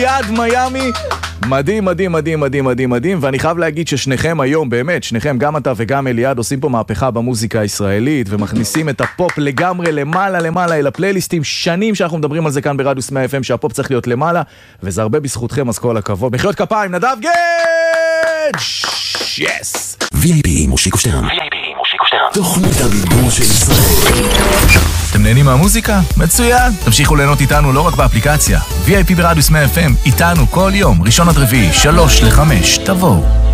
אליעד מיאמי. מדהים, מדהים, מדהים, מדהים, מדהים, מדהים, ואני חייב להגיד ששניכם היום, באמת, שניכם, גם אתה וגם אליעד, עושים פה מהפכה במוזיקה הישראלית, ומכניסים את הפופ לגמרי למעלה אל הפלייליסטים. שנים שאנחנו מדברים על זה כאן ברדיוס 100 FM, שהפופ צריך להיות למעלה, וזה הרבה בזכותכם, אז כל הכבוד. מחיאות כפיים, נדב גד! יס! VIP מושיקו שטרן. תוכנית הבידור של ישראל. אתם נהנים מהמוזיקה? מצוין! תמשיכו ליהנות איתנו לא רק באפליקציה. VIP ברדיוס 100 FM, איתנו כל יום, ראשון עד רביעי, 3 ל-5, תבואו.